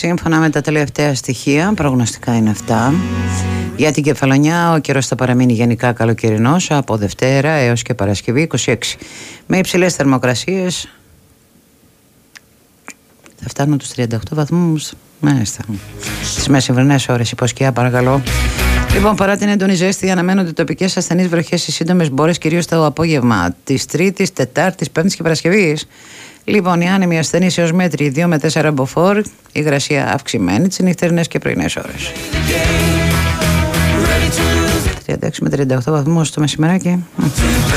Σύμφωνα με τα τελευταία στοιχεία, προγνωστικά είναι αυτά. Για την Κεφαλονιά ο καιρός θα παραμείνει γενικά καλοκαιρινός από Δευτέρα έως και Παρασκευή 26. Με υψηλές θερμοκρασίες θα φτάνουν τους 38 βαθμούς. Μάλιστα. Στις μεσημβρινές ώρες υποσκιά, παρακαλώ. Λοιπόν, παρά την έντονη ζέστη, αναμένονται τοπικές ασθενείς βροχές στις σύντομες μπόρες, κυρίως το απόγευμα της Τρίτης, Τετάρτης, Πέμπτης και Παρασκευής. Λοιπόν, οι άνεμοι ασθενείς έως μέτρη 2 με 4 μποφόρ, η υγρασία αυξημένη τις νυχτερινές και πρωινές ώρες. 36 με 38 βαθμούς το μεσημεράκι.